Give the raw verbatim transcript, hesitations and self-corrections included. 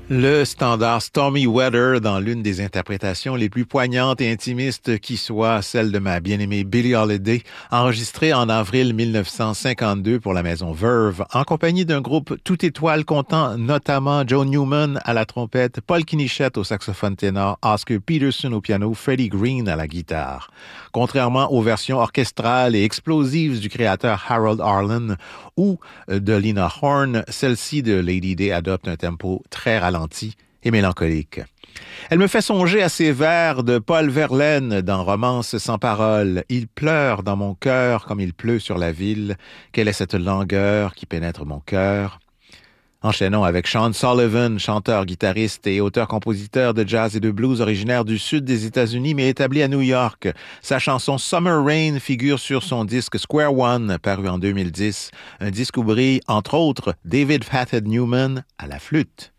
Le standard Stormy Weather dans l'une des interprétations les plus poignantes et intimistes qui soit, celle de ma bien-aimée Billie Holiday, enregistrée en avril mille neuf cent cinquante-deux pour la maison Verve, en compagnie d'un groupe tout étoile comptant notamment Joe Newman à la trompette, Paul Kinichette au saxophone ténor, Oscar Peterson au piano, Freddie Green à la guitare. Contrairement aux versions orchestrales et explosives du créateur Harold Arlen ou de Lena Horne, celle-ci de Lady Day adopte un tempo très ralenti et mélancolique. Elle me fait songer à ces vers de Paul Verlaine dans Romance sans parole. Il pleure dans mon cœur comme il pleut sur la ville. Quelle est cette langueur qui pénètre mon cœur? Enchaînons avec Sean Sullivan, chanteur, guitariste et auteur-compositeur de jazz et de blues originaire du sud des États-Unis mais établi à New York. Sa chanson Summer Rain figure sur son disque Square One, paru en deux mille dix, un disque où brille, entre autres, David Fathead Newman à la flûte.